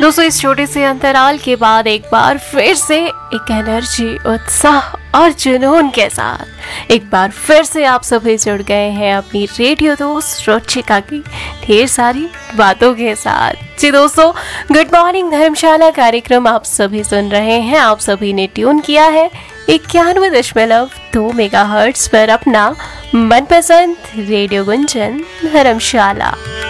दोस्तों, इस छोटे से अंतराल के बाद एक बार फिर से एक एनर्जी, उत्साह और जुनून के साथ एक बार फिर से आप सभी जुड़ गए हैं अपनी रेडियो दोस्त रुचिका की ढेर सारी बातों के साथ। जी दोस्तों, गुड मॉर्निंग धर्मशाला कार्यक्रम आप सभी सुन रहे हैं। आप सभी ने ट्यून किया है 91.2 मेगाहर्ट्ज पर अपना मनपसंद रेडियो गुंजन धर्मशाला।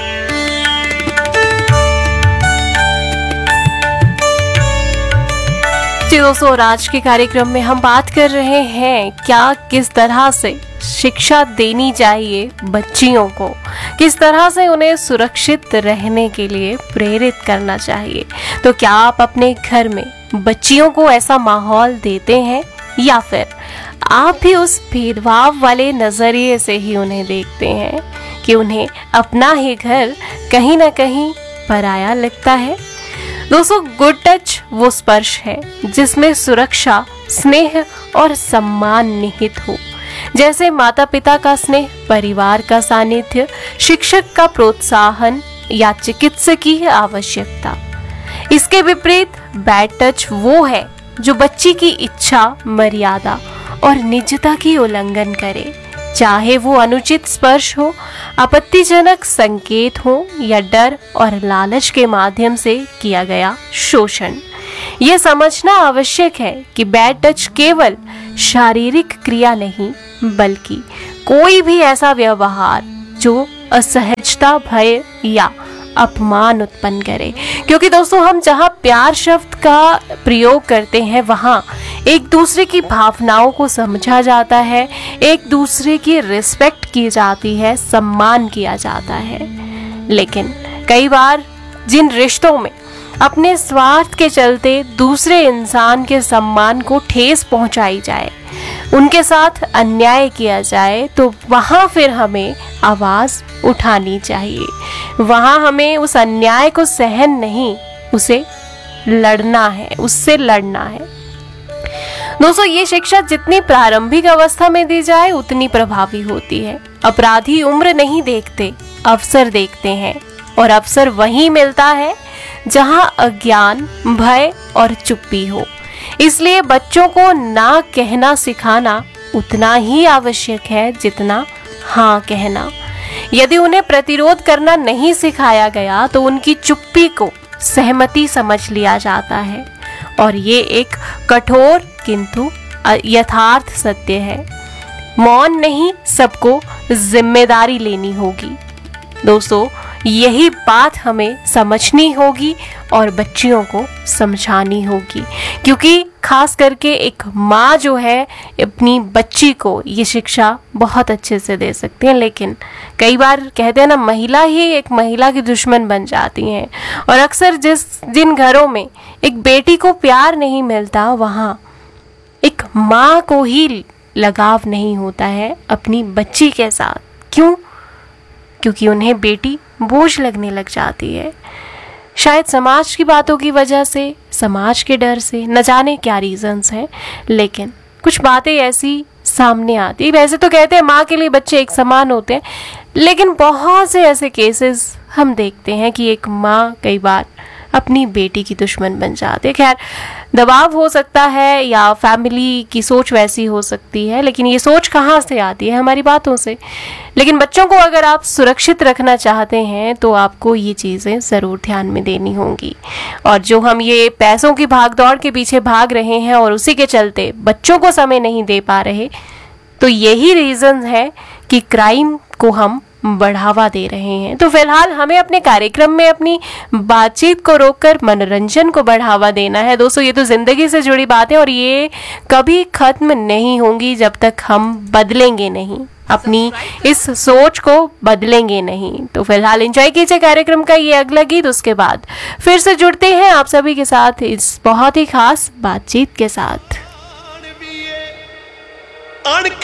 दोस्तों, और आज के कार्यक्रम में हम बात कर रहे हैं किस तरह से शिक्षा देनी चाहिए बच्चियों को, किस तरह से उन्हें सुरक्षित रहने के लिए प्रेरित करना चाहिए। तो क्या आप अपने घर में बच्चियों को ऐसा माहौल देते हैं या फिर आप भी उस भेदभाव वाले नजरिए से ही उन्हें देखते हैं कि उन्हें अपना ही घर कहीं ना कहीं पराया लगता है। दोस्तों, गुड टच वो स्पर्श है जिसमें सुरक्षा, स्नेह और सम्मान निहित हो, जैसे माता पिता का स्नेह, परिवार का सानिध्य, शिक्षक का प्रोत्साहन या चिकित्सक की आवश्यकता। इसके विपरीत बैड टच वो है जो बच्ची की इच्छा, मर्यादा और निजता की उल्लंघन करे, चाहे वो अनुचित स्पर्श हो, आपत्तिजनक संकेत हो या डर और लालच के माध्यम से किया गया शोषण। ये समझना आवश्यक है कि बैड टच केवल शारीरिक क्रिया नहीं, बल्कि कोई भी ऐसा व्यवहार जो असहजता, भय या अपमान उत्पन्न करे। क्योंकि दोस्तों, हम जहाँ प्यार शब्द का प्रयोग करते हैं वहाँ एक दूसरे की भावनाओं को समझा जाता है, एक दूसरे की रिस्पेक्ट की जाती है, सम्मान किया जाता है। लेकिन कई बार जिन रिश्तों में अपने स्वार्थ के चलते दूसरे इंसान के सम्मान को ठेस पहुंचाई जाए, उनके साथ अन्याय किया जाए, तो वहाँ फिर हमें आवाज़ उठानी चाहिए। वहाँ हमें उस अन्याय को सहन नहीं, उसे लड़ना है, उससे लड़ना है। दोस्तों, ये शिक्षा जितनी प्रारंभिक अवस्था में दी जाए उतनी प्रभावी होती है। अपराधी उम्र नहीं देखते, अवसर देखते हैं, और अवसर वहीं मिलता है जहाँ अज्ञान, भय और चुप्पी हो। इसलिए बच्चों को ना कहना सिखाना उतना ही आवश्यक है जितना हाँ कहना। यदि उन्हें प्रतिरोध करना नहीं सिखाया गया तो उनकी चुप्पी को सहमति समझ लिया जाता है, और ये एक कठोर किंतु यथार्थ सत्य है। मौन नहीं, सबको जिम्मेदारी लेनी होगी। दोस्तों, यही बात हमें समझनी होगी और बच्चियों को समझानी होगी, क्योंकि खास करके एक माँ जो है अपनी बच्ची को ये शिक्षा बहुत अच्छे से दे सकती है। लेकिन कई बार कहते हैं ना, महिला ही एक महिला की दुश्मन बन जाती हैं, और अक्सर जिन घरों में एक बेटी को प्यार नहीं मिलता, वहाँ एक माँ को ही लगाव नहीं होता है अपनी बच्ची के साथ। क्यों? क्योंकि उन्हें बेटी बोझ लगने लग जाती है। शायद समाज की बातों की वजह से, समाज के डर से, न जाने क्या रीजंस हैं, लेकिन कुछ बातें ऐसी सामने आती। वैसे तो कहते हैं माँ के लिए बच्चे एक समान होते हैं, लेकिन बहुत से ऐसे केसेस हम देखते हैं कि एक माँ कई बार अपनी बेटी की दुश्मन बन जाती है। खैर, दबाव हो सकता है या फैमिली की सोच वैसी हो सकती है, लेकिन ये सोच कहाँ से आती है? हमारी बातों से। लेकिन बच्चों को अगर आप सुरक्षित रखना चाहते हैं तो आपको ये चीज़ें ज़रूर ध्यान में देनी होंगी। और जो हम ये पैसों की भागदौड़ के पीछे भाग रहे हैं और उसी के चलते बच्चों को समय नहीं दे पा रहे, तो यही रीज़न है कि क्राइम को हम बढ़ावा दे रहे हैं। तो फिलहाल हमें अपने कार्यक्रम में अपनी बातचीत को रोककर मनोरंजन को बढ़ावा देना है। दोस्तों, ये तो जिंदगी से जुड़ी बात है और ये कभी खत्म नहीं होंगी जब तक हम बदलेंगे नहीं, अपनी इस सोच को बदलेंगे नहीं। तो फिलहाल एंजॉय कीजिए कार्यक्रम का ये अगला गीत, उसके बाद फिर से जुड़ते हैं आप सभी के साथ इस बहुत ही खास बातचीत के साथ। अणख